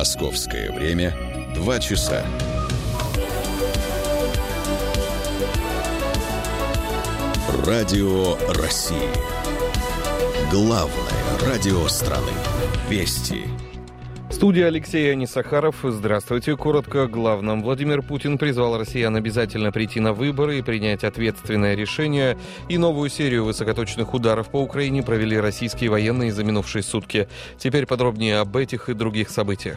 Московское время 2 часа. Радио России. Главное радио страны. Вести. Студия Алексей Анисахаров. Здравствуйте. Коротко о главном. Владимир Путин призвал россиян обязательно прийти на выборы и принять ответственное решение. И новую серию высокоточных ударов по Украине провели российские военные за минувшие сутки. Теперь подробнее об этих и других событиях.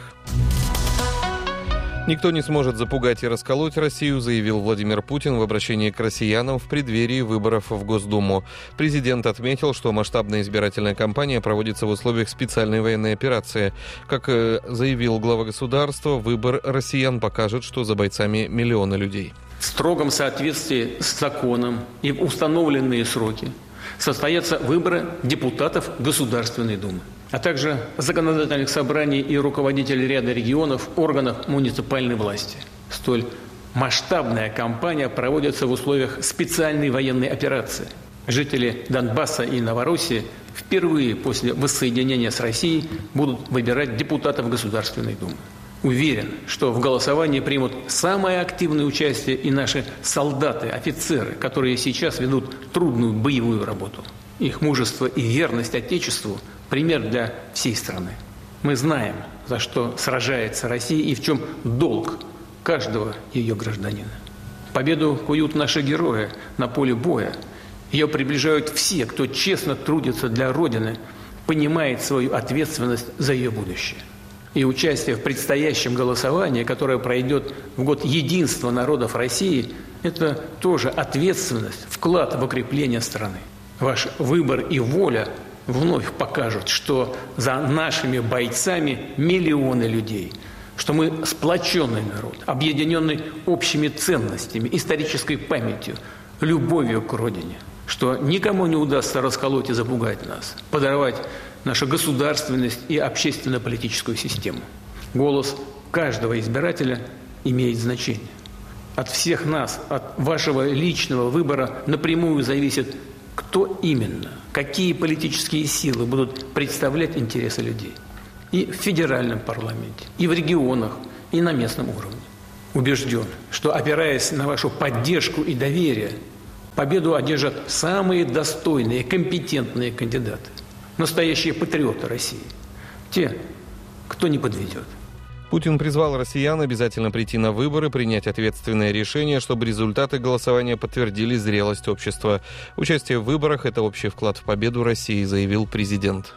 «Никто не сможет запугать и расколоть Россию», заявил Владимир Путин в обращении к россиянам в преддверии выборов в Госдуму. Президент отметил, что масштабная избирательная кампания проводится в условиях специальной военной операции. Как заявил глава государства, выбор россиян покажет, что за бойцами миллионы людей. В строгом соответствии с законом и в установленные сроки состоятся выборы депутатов Государственной Думы, а также законодательных собраний и руководителей ряда регионов, органов муниципальной власти. Столь масштабная кампания проводится в условиях специальной военной операции. Жители Донбасса и Новороссии впервые после воссоединения с Россией будут выбирать депутатов Государственной Думы. Уверен, что в голосовании примут самое активное участие и наши солдаты, офицеры, которые сейчас ведут трудную боевую работу. Их мужество и верность Отечеству – пример для всей страны. Мы знаем, за что сражается Россия и в чем долг каждого ее гражданина. Победу куют наши герои на поле боя. Ее приближают все, кто честно трудится для Родины, понимает свою ответственность за ее будущее. И участие в предстоящем голосовании, которое пройдет в год единства народов России, это тоже ответственность, вклад в укрепление страны. Ваш выбор и воля вновь покажут, что за нашими бойцами миллионы людей, что мы сплоченный народ, объединенный общими ценностями, исторической памятью, любовью к Родине, что никому не удастся расколоть и запугать нас, подорвать нашу государственность и общественно-политическую систему. Голос каждого избирателя имеет значение. От всех нас, от вашего личного выбора напрямую зависит, кто именно, какие политические силы будут представлять интересы людей. И в федеральном парламенте, и в регионах, и на местном уровне. Убежден, что, опираясь на вашу поддержку и доверие, победу одержат самые достойные, компетентные кандидаты. Настоящие патриоты России. Те, кто не подведет. Путин призвал россиян обязательно прийти на выборы, принять ответственное решение, чтобы результаты голосования подтвердили зрелость общества. Участие в выборах – это общий вклад в победу России, заявил президент.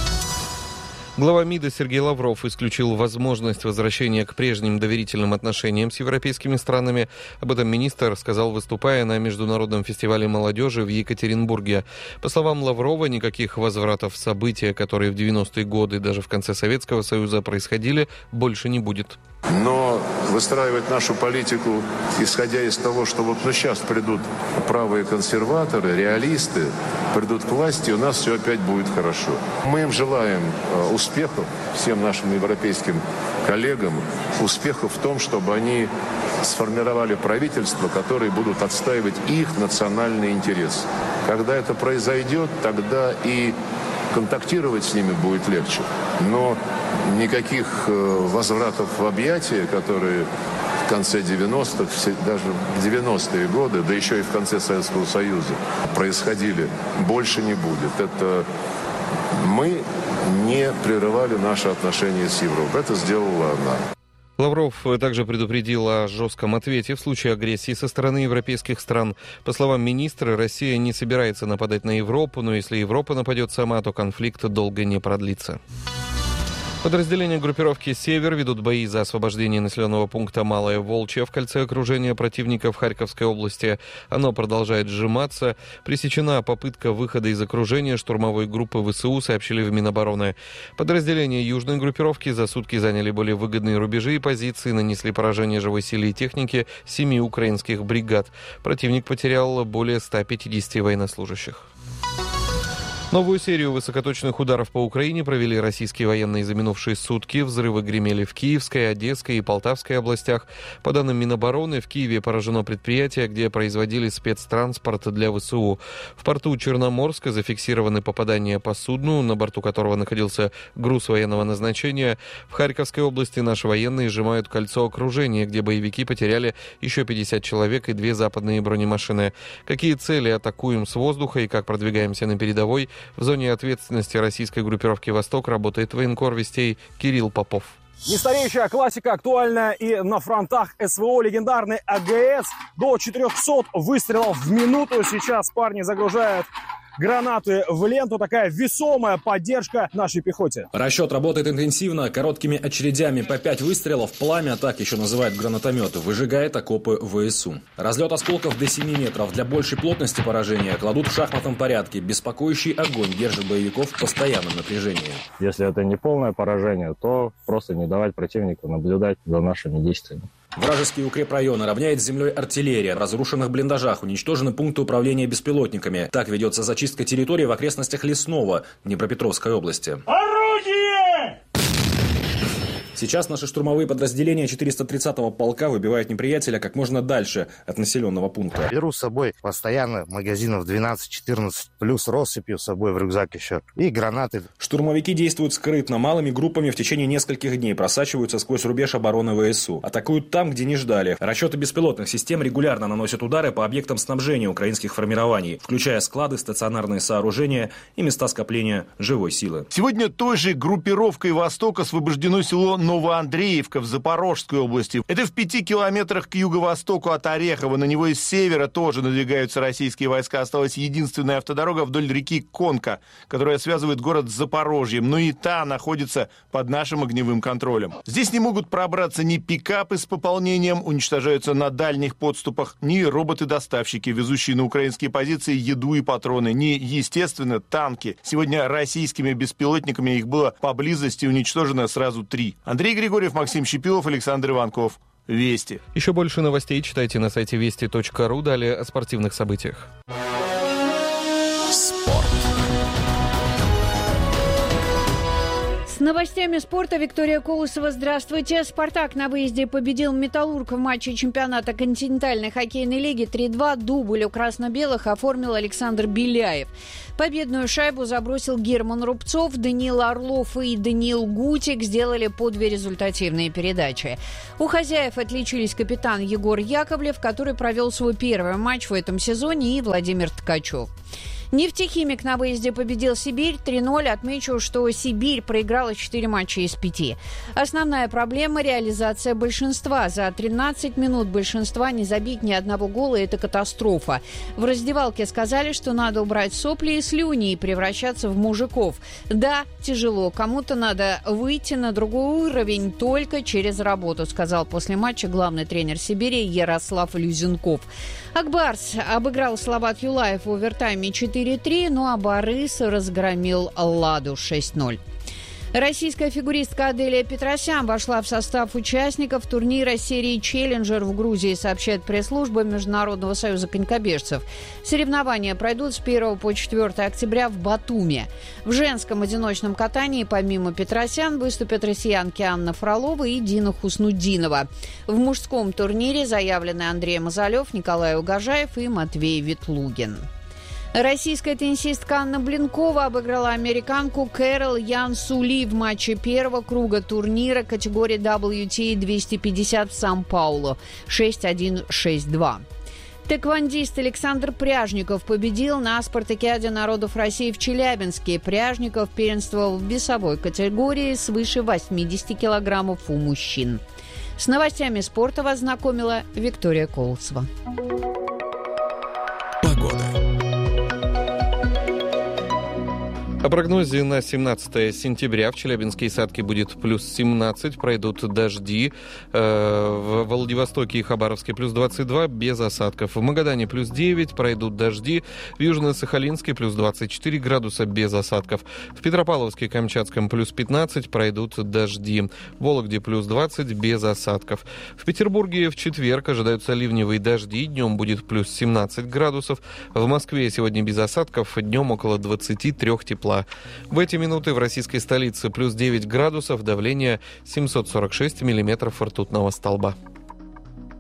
Глава МИДа Сергей Лавров исключил возможность возвращения к прежним доверительным отношениям с европейскими странами. Об этом министр сказал, выступая на Международном фестивале молодежи в Екатеринбурге. По словам Лаврова, никаких возвратов в события, которые в 90-е годы, даже в конце Советского Союза происходили, больше не будет. Но выстраивать нашу политику, исходя из того, что вот сейчас придут правые консерваторы, реалисты, придут к власти, у нас все опять будет хорошо. Мы им желаем успехов, всем нашим европейским коллегам, успехов в том, чтобы они сформировали правительство, которые будут отстаивать их национальный интерес. Когда это произойдет, тогда и контактировать с ними будет легче. Но никаких возвратов в объятия, которые в конце 90-х, даже в 90-е годы, да еще и в конце Советского Союза происходили, больше не будет. Это мы не прерывали наши отношения с Европой. Это сделала она. Лавров также предупредил о жестком ответе в случае агрессии со стороны европейских стран. По словам министра, Россия не собирается нападать на Европу, но если Европа нападет сама, то конфликт долго не продлится. Подразделения группировки «Север» ведут бои за освобождение населенного пункта Малая Волчья в кольце окружения противника в Харьковской области. Оно продолжает сжиматься. Пресечена попытка выхода из окружения штурмовой группы ВСУ, сообщили в Минобороны. Подразделения южной группировки за сутки заняли более выгодные рубежи и позиции, нанесли поражение живой силе и технике 7 украинских бригад. Противник потерял более 150 военнослужащих. Новую серию высокоточных ударов по Украине провели российские военные за минувшие сутки. Взрывы гремели в Киевской, Одесской и Полтавской областях. По данным Минобороны, в Киеве поражено предприятие, где производили спецтранспорт для ВСУ. В порту Черноморска зафиксированы попадания по судну, на борту которого находился груз военного назначения. В Харьковской области наши военные сжимают кольцо окружения, где боевики потеряли еще 50 человек и 2 западные бронемашины. Какие цели атакуем с воздуха и как продвигаемся на передовой? В зоне ответственности российской группировки «Восток» работает военкор Вестей Кирилл Попов. Нестареющая классика актуальна и на фронтах СВО. Легендарный АГС. До 400 выстрелов в минуту. Сейчас парни загружают гранаты в ленту. Такая весомая поддержка нашей пехоте. Расчет работает интенсивно, короткими очередями по 5 выстрелов. Пламя, так еще называют гранатомет, выжигает окопы ВСУ. Разлет осколков до 7 метров. Для большей плотности поражения кладут в шахматном порядке. Беспокоящий огонь держит боевиков в постоянном напряжении. Если это не полное поражение, то просто не давать противнику наблюдать за нашими действиями. Вражеские укрепрайоны равняет с землей артиллерия. В разрушенных блиндажах уничтожены пункты управления беспилотниками. Так ведется зачистка территории в окрестностях Лесного Днепропетровской области. Орудие! Сейчас наши штурмовые подразделения 430-го полка выбивают неприятеля как можно дальше от населенного пункта. Беру с собой постоянно магазинов 12-14, плюс россыпью с собой в рюкзак еще и гранаты. Штурмовики действуют скрытно, малыми группами в течение нескольких дней просачиваются сквозь рубеж обороны ВСУ. Атакуют там, где не ждали. Расчеты беспилотных систем регулярно наносят удары по объектам снабжения украинских формирований, включая склады, стационарные сооружения и места скопления живой силы. Сегодня той же группировкой «Восток» освобождено село Новоандреевка в Запорожской области. Это в 5 километрах к юго-востоку от Орехова. На него из севера тоже надвигаются российские войска. Осталась единственная автодорога вдоль реки Конка, которая связывает город с Запорожьем. Но и та находится под нашим огневым контролем. Здесь не могут пробраться ни пикапы с пополнением, уничтожаются на дальних подступах, ни роботы-доставщики, везущие на украинские позиции еду и патроны, ни, естественно, танки. Сегодня российскими беспилотниками их было поблизости уничтожено сразу 3. Андрей Григорьев, Максим Щепилов, Александр Иванков. Вести. Еще больше новостей читайте на сайте вести.ру. Далее о спортивных событиях. Спорт. С новостями спорта Виктория Колосова. Здравствуйте. «Спартак» на выезде победил «Металлург» в матче чемпионата континентальной хоккейной лиги 3-2. Дубль у красно-белых оформил Александр Беляев. Победную шайбу забросил Герман Рубцов, Даниил Орлов и Даниил Гутик сделали по 2 результативные передачи. У хозяев отличились капитан Егор Яковлев, который провел свой первый матч в этом сезоне, и Владимир Ткачев. «Нефтехимик» на выезде победил «Сибирь» 3-0. Отмечу, что «Сибирь» проиграла 4 матча из 5. Основная проблема – реализация большинства. За 13 минут большинства не забить ни одного гола – это катастрофа. В раздевалке сказали, что надо убрать сопли и слюни и превращаться в мужиков. Да, тяжело. Кому-то надо выйти на другой уровень только через работу, сказал после матча главный тренер «Сибири» Ярослав Люзенков. Акбарс обыграл Салават Юлаев в овертайме 4-3, ну а Борис разгромил Ладу 6-0. Российская фигуристка Аделия Петросян вошла в состав участников турнира серии «Челленджер» в Грузии, сообщает пресс-служба Международного союза конькобежцев. Соревнования пройдут с 1 по 4 октября в Батуми. В женском одиночном катании помимо Петросян выступят россиянки Анна Фролова и Дина Хуснуддинова. В мужском турнире заявлены Андрей Мазалев, Николай Угожаев и Матвей Ветлугин. Российская теннисистка Анна Блинкова обыграла американку Кэрол Ян Сули в матче первого круга турнира категории WTA 250 в Сан-Паулу 6-1, 6-2. Тэквондист Александр Пряжников победил на спартакиаде народов России в Челябинске. Пряжников первенствовал в весовой категории свыше 80 килограммов у мужчин. С новостями спорта вас знакомила Виктория Колосова. Погода. О прогнозе на 17 сентября в Челябинске и Сатке будет плюс 17, пройдут дожди. В Владивостоке и Хабаровске плюс 22, без осадков. В Магадане плюс 9, пройдут дожди. В Южно-Сахалинске плюс 24 градуса, без осадков. В Петропавловске и Камчатском плюс 15, пройдут дожди. В Вологде плюс 20, без осадков. В Петербурге в четверг ожидаются ливневые дожди. Днем будет плюс 17 градусов. В Москве сегодня без осадков, днем около 23 тепла. В эти минуты в российской столице плюс 9 градусов, давление 746 миллиметров ртутного столба.